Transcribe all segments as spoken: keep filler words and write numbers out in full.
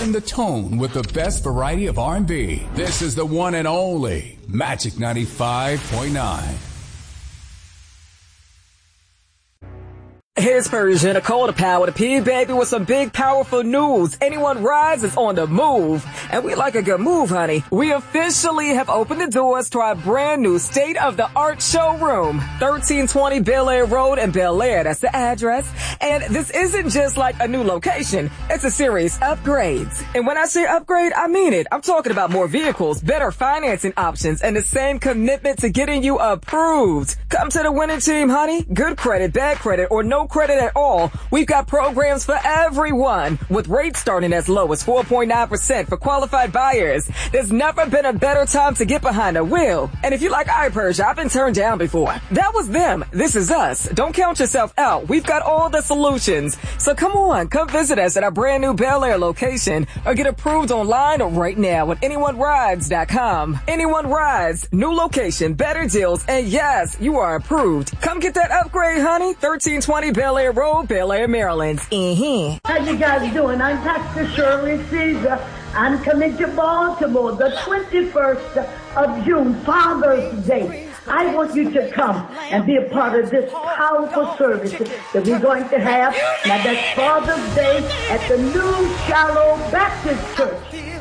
setting the tone with the best variety of R and B. This is the one and only Magic ninety-five point nine. Here's Persian, a call to power to P, baby, with some big, powerful news. Anyone Rides is on the move. And we like a good move, honey. We officially have opened the doors to our brand new state-of-the-art showroom. thirteen twenty Bel Air Road in Bel Air, that's the address. And this isn't just like a new location. It's a series upgrades. And when I say upgrade, I mean it. I'm talking about more vehicles, better financing options, and the same commitment to getting you approved. Come to the winning team, honey. Good credit, bad credit, or no credit at all. We've got programs for everyone with rates starting as low as four point nine percent for qualified buyers. There's never been a better time to get behind the wheel. And if you like iPersia, I've been turned down before. That was them. This is us. Don't count yourself out. We've got all the solutions. So come on, come visit us at our brand new Bel Air location or get approved online right now at anyone rides dot com. Anyone Rides, new location, better deals, and yes, you are approved. Come get that upgrade, honey. thirteen twenty Bel Air Road, Bel Air, Maryland. Mm-hmm. How you guys doing? I'm Pastor Shirley Caesar. I'm coming to Baltimore the twenty-first of June, Father's Day. I want you to come and be a part of this powerful service that we're going to have. Now that's Father's Day at the New Shallow Baptist Church.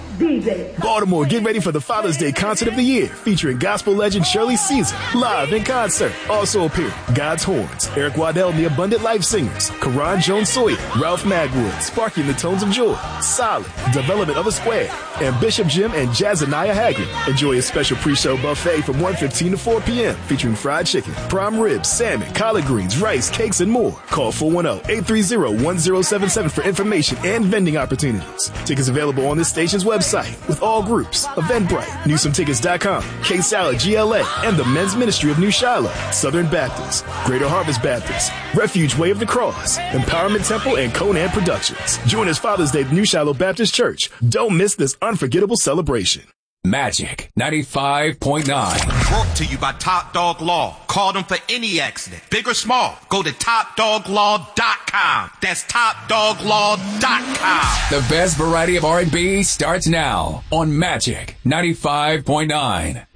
Baltimore, get ready for the Father's Day Concert of the Year, featuring gospel legend Shirley Caesar, live in concert. Also appearing God's Horns, Eric Waddell and the Abundant Life Singers, Karan Jones Sawyer, Ralph Magwood, Sparking the Tones of Joy, Solid, Development of a Square, and Bishop Jim and Jazzaniah Haggard. Enjoy a special pre-show buffet from one fifteen to four p.m. featuring fried chicken, prime ribs, salmon, collard greens, rice, cakes, and more. Call four one zero, eight three zero, one zero seven seven for information and vending opportunities. Tickets available on this station's website with all groups, Eventbrite, Newsome Tickets dot com, K-Salad G L A, and the Men's Ministry of New Shiloh, Southern Baptist, Greater Harvest Baptist, Refuge Way of the Cross, Empowerment Temple, and Conan Productions. Join us Father's Day at New Shiloh Baptist Church. Don't miss this unforgettable celebration. Magic ninety-five point nine. Brought to you by Top Dog Law. Call them for any accident, big or small. Go to top dog law dot com. That's top dog law dot com. The best variety of R and B starts now on Magic ninety-five point nine.